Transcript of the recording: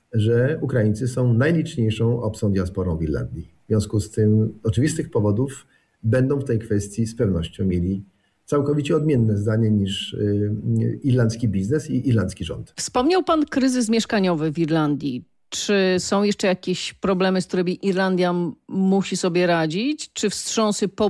że Ukraińcy są najliczniejszą obcą diasporą w Irlandii. W związku z tym oczywistych powodów będą w tej kwestii z pewnością mieli całkowicie odmienne zdanie niż irlandzki biznes i irlandzki rząd. Wspomniał pan kryzys mieszkaniowy w Irlandii. Czy są jeszcze jakieś problemy, z którymi Irlandia musi sobie radzić? Czy wstrząsy po